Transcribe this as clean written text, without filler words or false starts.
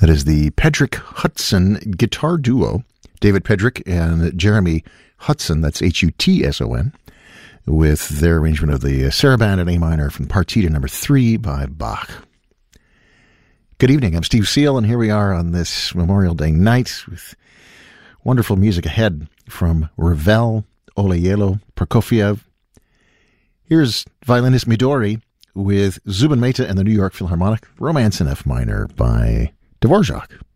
That is the Pedrick Hudson guitar duo, David Pedrick and Jeremy Hutson, that's Hutson, with their arrangement of the Sarabande in A minor from Partita number 3 by Bach. Good evening, I'm Steve Seal, and here we are on this Memorial Day night with wonderful music ahead from Ravel, Oleyelo, Prokofiev. Here's violinist Midori with Zubin Mehta and the New York Philharmonic, Romance in F minor by Dvorak.